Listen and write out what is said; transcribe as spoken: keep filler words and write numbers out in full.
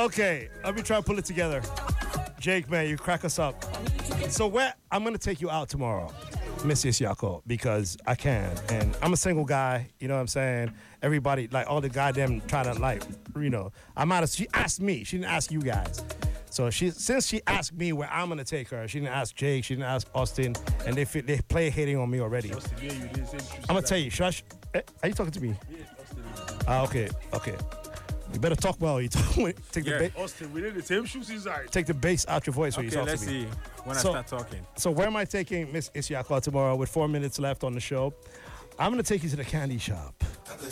Okay, let me try to pull it together. Jake, man, you crack us up. So where I'm gonna take you out tomorrow, Miss Isiako, because I can, and I'm a single guy. You know what I'm saying? Everybody, like all the goddamn try to like, you know, I might have. She asked me. She didn't ask you guys. So she, since she asked me where I'm gonna take her, she didn't ask Jake. She didn't ask Austin, and they they play hating on me already. Austin, yeah, you didn't say I'm gonna tell you. Should I, sh- eh, are you talking to me? Yeah, Austin. Ah, okay, okay. You better talk well. You talk, take Yeah, the ba- Austin, we did the same shoes inside. take the bass out your voice when Okay, you talk let's to me. see when So- I start talking. So where am I taking Miss Isiako tomorrow with four minutes left on the show? I'm gonna take you to the candy shop.